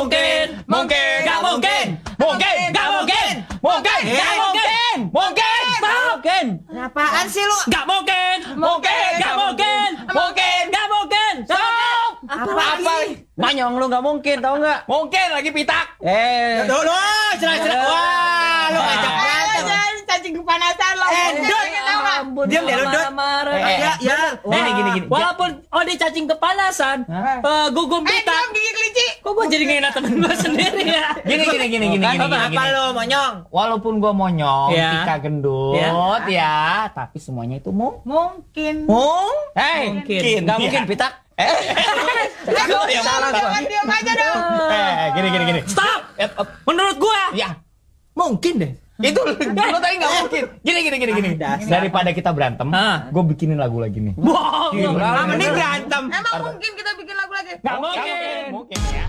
mungkin, mungkin, nggak mungkin, mungkin, nggak mungkin, mungkin, nggak mungkin, mungkin, mungkin. Apaan sih lu? Nggak mungkin, mungkin, nggak mungkin, mungkin, nggak mungkin. Stop. Apa? Manyong lu nggak mungkin, tau nggak? Mungkin lagi pitak. Lu, cerah-cerah. Wah, lu ngajak berantem. Cacing kepanasan lo. Diam deh lu, Dut. Ya. Gini. Walaupun Odi cacing kepanasan, gugum pitak. Gigi kelinci. Kok gue jadi ngena temen gue sendiri ya? Gini. Apa lu, monyong? Walaupun gue monyong, Ya. Tika gendut, ya, tapi semuanya itu Mungkin. mungkin. Nggak mungkin pitak. Salah gua. Diam aja dong. Gini. Stop. Menurut gue, Ya. mungkin deh. Itu lu tadi nggak mungkin. Gini. Daripada kita berantem, gue bikinin lagu lagi nih. Mending berantem. Emang mungkin kita bikin lagu lagi? Nggak mungkin. Mungkin ya.